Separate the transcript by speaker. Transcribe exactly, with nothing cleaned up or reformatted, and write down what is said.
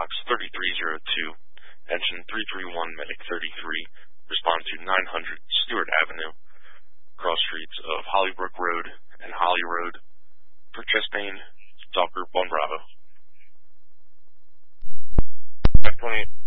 Speaker 1: box thirty-three oh two, engine three three one Medic thirty-three, respond to nine hundred Stewart Avenue, cross streets of Hollybrook Road and Holly Road. For Chastain, Stalker one Bravo. five twenty-eight.